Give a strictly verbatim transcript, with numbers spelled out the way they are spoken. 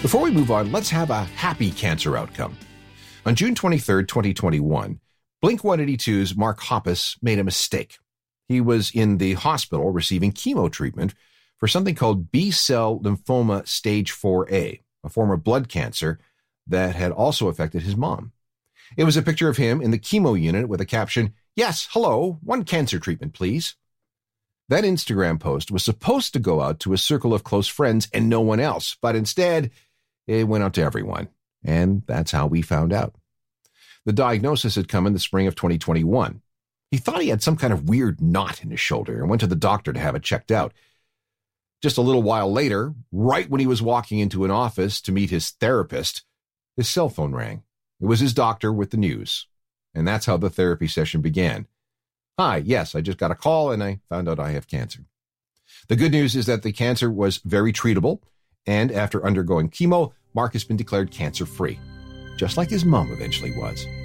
Before we move on, let's have a happy cancer outcome. On June twenty-third, twenty twenty-one, Blink one eighty-two's Mark Hoppus made a mistake. He was in the hospital receiving chemo treatment for something called B-cell lymphoma stage four A, a form of blood cancer that had also affected his mom. It was a picture of him in the chemo unit with a caption, "Yes, hello, one cancer treatment, please." That Instagram post was supposed to go out to a circle of close friends and no one else, but instead, it went out to everyone. And that's how we found out. The diagnosis had come in the spring of twenty twenty-one. He thought he had some kind of weird knot in his shoulder and went to the doctor to have it checked out. Just a little while later, right when he was walking into an office to meet his therapist, his cell phone rang. It was his doctor with the news. And that's how the therapy session began. "Hi, yes, I just got a call and I found out I have cancer." The good news is that the cancer was very treatable, and after undergoing chemo, Mark has been declared cancer-free, just like his mom eventually was.